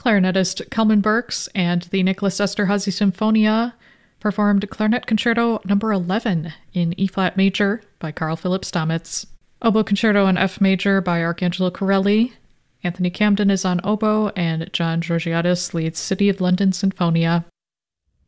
Clarinetist Kalman Burks and the Nicholas Esterhazy Sinfonia performed Clarinet Concerto No. 11 in E-flat major by Carl Philipp Stamitz. Oboe Concerto in F major by Arcangelo Corelli. Anthony Camden is on oboe, and John Georgiadis leads City of London Sinfonia.